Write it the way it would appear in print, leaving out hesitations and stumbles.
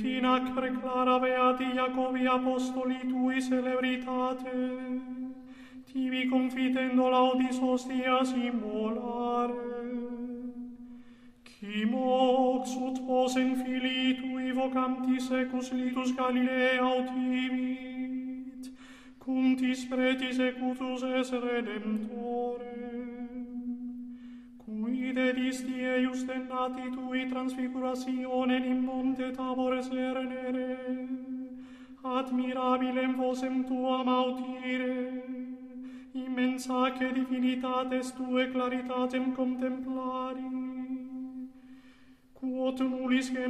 Nacre clara beati Jacobi apostoli tui celebritate, tibi confitendo laudis hostias immolare. Qui mox ut posen filii tui vocanti secus litus Galilea autivit, cum tis pretis ecutus es Redemptore. Qui dedisti eius dennati tui transfigurationem in monte Tabor sernere, admirabilem vosem tuam audire, immensaque divinitates tue claritatem contemplari, quod nullis